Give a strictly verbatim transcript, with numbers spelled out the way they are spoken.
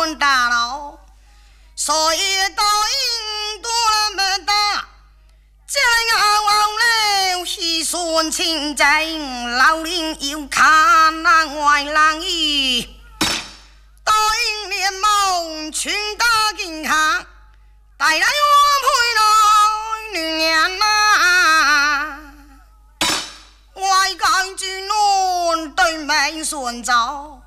论大佬，所以答应多么大，这样往了喜顺清净，老林又看那外人意，答应连梦全打金下，带来我配来女人啊，外间之论对面顺走。